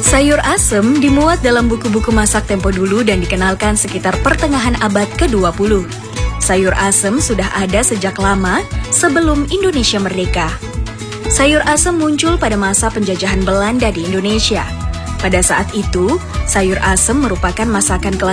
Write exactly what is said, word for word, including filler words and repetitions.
Sayur asem dimuat dalam buku-buku masak tempo dulu dan dikenalkan sekitar pertengahan abad ke dua puluh. Sayur asem sudah ada sejak lama sebelum Indonesia merdeka. Sayur asem muncul pada masa penjajahan Belanda di Indonesia. Pada saat itu, sayur asem merupakan masakan kelas